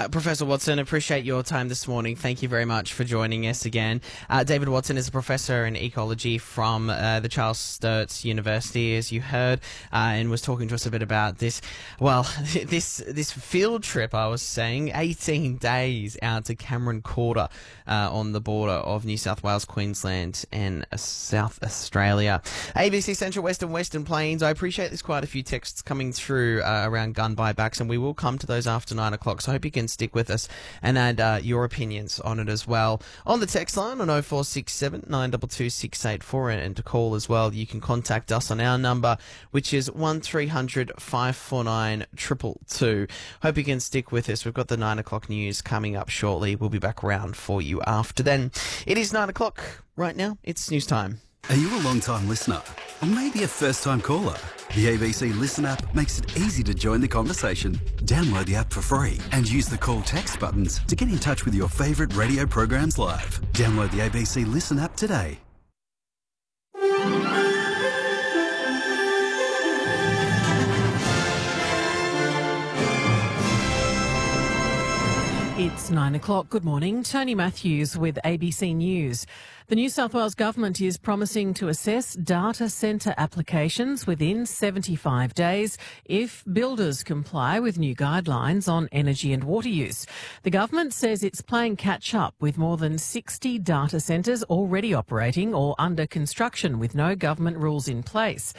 Professor Watson, appreciate your time this morning. Thank you very much for joining us again. David Watson is a professor in ecology from the Charles Sturt University, as you heard, and was talking to us a bit about this. Well, this field trip, I was saying, 18 days out to Cameron Quarter on the border of New South Wales, Queensland and South Australia. ABC Central Western Plains. I appreciate there's quite a few texts coming through around gun buybacks, and we will come to those after 9 o'clock, so I hope you can stick with us and add your opinions on it as well. On the text line on 0467 922 684, and to call as well, you can contact us on our number, which is 1300 549 222. Hope you can stick with us. We've got the 9 o'clock news coming up shortly. We'll be back around for you after then. It is 9 o'clock. Right now, it's news time. Are you a long-time listener? Or maybe a first-time caller? The ABC Listen app makes it easy to join the conversation. Download the app for free and use the call text buttons to get in touch with your favourite radio programs live. Download the ABC Listen app today. It's 9 o'clock. Good morning. Tony Matthews with ABC News. The New South Wales Government is promising to assess data centre applications within 75 days if builders comply with new guidelines on energy and water use. The government says it's playing catch-up with more than 60 data centres already operating or under construction with no government rules in place.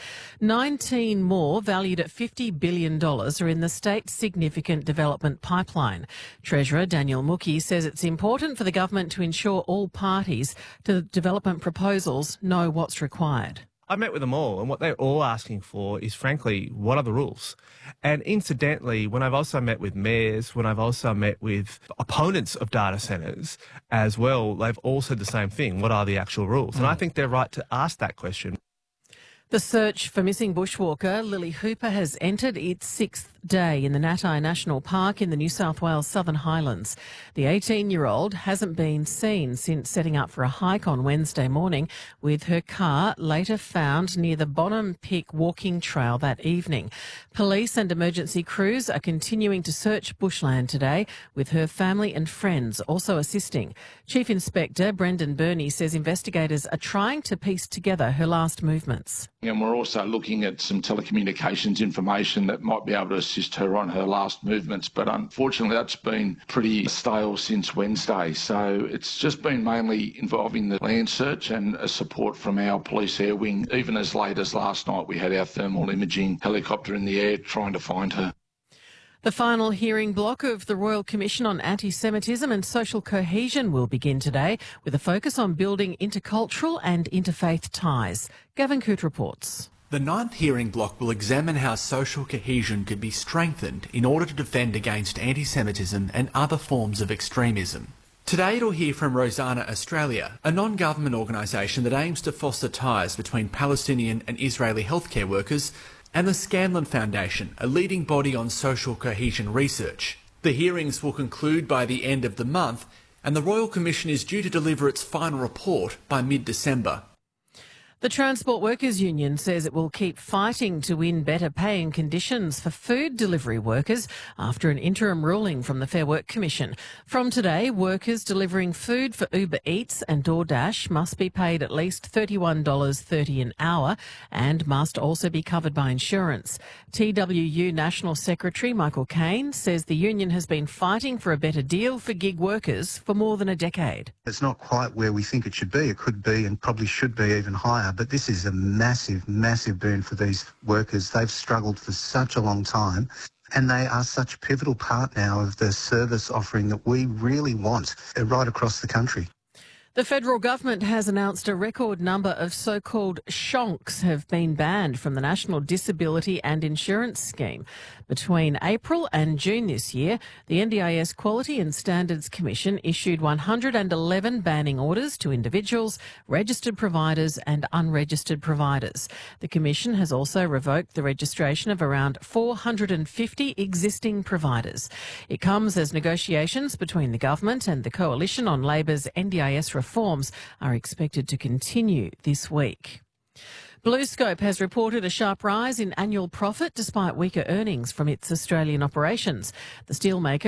19 more, valued at $50 billion, are in the state's significant development pipeline. Treasurer Daniel Mookhey says it's important for the government to ensure all parties to the development proposals know what's required. I met with them all, and what they're all asking for is, frankly, what are the rules? And incidentally, when I've also met with mayors, when I've also met with opponents of data centres as well, they've all said the same thing. What are the actual rules? And I think they're right to ask that question. The search for missing bushwalker Lily Hooper has entered its sixth day in the Natai National Park in the New South Wales Southern Highlands. The 18-year-old hasn't been seen since setting up for a hike on Wednesday morning, with her car later found near the Bonham Peak walking trail that evening. Police and emergency crews are continuing to search bushland today, with her family and friends also assisting. Chief Inspector Brendan Burney says investigators are trying to piece together her last movements. And we're also looking at some telecommunications information that might be able to assist her on her last movements. But unfortunately, that's been pretty stale since Wednesday. So it's just been mainly involving the land search and a support from our police air wing. Even as late as last night, we had our thermal imaging helicopter in the air trying to find her. The final hearing block of the Royal Commission on Anti-Semitism and Social Cohesion will begin today, with a focus on building intercultural and interfaith ties. Gavin Coote reports. The ninth hearing block will examine how social cohesion could be strengthened in order to defend against anti-Semitism and other forms of extremism. Today it'll hear from Rosanna Australia, a non-government organisation that aims to foster ties between Palestinian and Israeli healthcare workers, and the Scanlon Foundation, a leading body on social cohesion research. The hearings will conclude by the end of the month, and the Royal Commission is due to deliver its final report by mid-December. The Transport Workers Union says it will keep fighting to win better pay and conditions for food delivery workers after an interim ruling from the Fair Work Commission. From today, workers delivering food for Uber Eats and DoorDash must be paid at least $31.30 an hour and must also be covered by insurance. TWU National Secretary Michael Caine says the union has been fighting for a better deal for gig workers for more than a decade. It's not quite where we think it should be. It could be and probably should be even higher. But this is a massive, massive boon for these workers. They've struggled for such a long time, and they are such a pivotal part now of the service offering that we really want right across the country. The federal government has announced a record number of so-called shonks have been banned from the National Disability and Insurance Scheme. Between April and June this year, the NDIS Quality and Standards Commission issued 111 banning orders to individuals, registered providers and unregistered providers. The Commission has also revoked the registration of around 450 existing providers. It comes as negotiations between the government and the Coalition on Labor's NDIS reforms are expected to continue this week. BlueScope has reported a sharp rise in annual profit despite weaker earnings from its Australian operations. The steelmaker